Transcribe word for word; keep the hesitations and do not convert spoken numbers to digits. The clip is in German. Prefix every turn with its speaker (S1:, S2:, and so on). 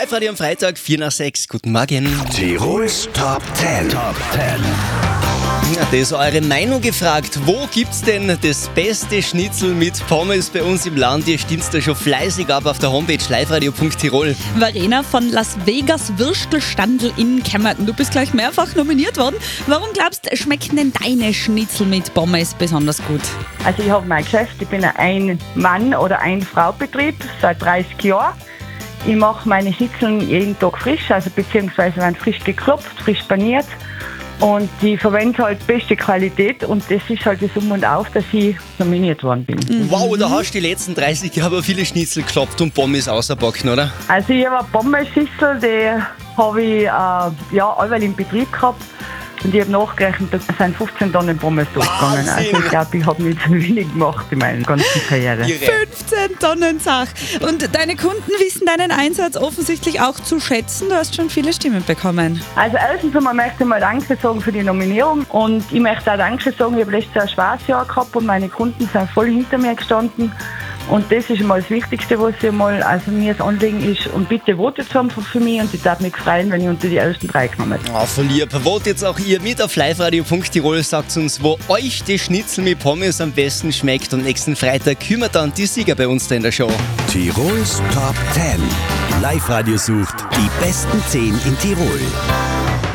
S1: Live-Radio am Freitag, vier nach sechs. Guten Morgen.
S2: Tirols Top zehn. Top zehn.
S1: Ja, das ist eure Meinung gefragt. Wo gibt's denn das beste Schnitzel mit Pommes bei uns im Land? Ihr stimmt's da schon fleißig ab auf der Homepage liveradio punkt tirol.
S3: Verena von Las Vegas Würstelstandl in Kemmerton. Du bist gleich mehrfach nominiert worden. Warum glaubst du, schmecken denn deine Schnitzel mit Pommes besonders gut?
S4: Also ich habe mein Geschäft, ich bin ein Mann- oder Ein-Frau-Betrieb seit dreißig Jahren. Ich mache meine Schnitzeln jeden Tag frisch, also beziehungsweise werden frisch geklopft, frisch paniert. Und ich verwende halt beste Qualität und das ist halt das Um und Auf, dass ich nominiert worden bin.
S1: Mhm. Wow, da hast du die letzten dreißig Jahre aber viele Schnitzel geklopft und Pommes ausgebacken, oder?
S4: Also ich habe eine Pommes-Schüssel, die habe ich äh, ja, allweil im Betrieb gehabt. Und ich habe nachgerechnet, da sind fünfzehn Tonnen Pommes durchgegangen. Also ich glaube, ich habe nicht so wenig gemacht in meiner ganzen Karriere.
S3: fünfzehn Tonnen Sach. Und deine Kunden wissen deinen Einsatz offensichtlich auch zu schätzen. Du hast schon viele Stimmen bekommen.
S4: Also erstens einmal möchte ich mal Danke sagen für die Nominierung. Und ich möchte auch Danke sagen, ich habe letztes Jahr ein schweres Jahr gehabt und meine Kunden sind voll hinter mir gestanden. Und das ist mal das Wichtigste, was ich mal, also mir das Anliegen ist. Und bitte votet für mich und ich würde mich freuen, wenn ich unter die ersten drei komme.
S1: Ah, voll lieb. Votet jetzt auch ihr mit auf liveradio punkt tirol. Sagt uns, wo euch die Schnitzel mit Pommes am besten schmeckt. Und nächsten Freitag kümmern dann die Sieger bei uns da in der Show.
S2: Tirols Top zehn. Live-Radio sucht die besten zehn in Tirol.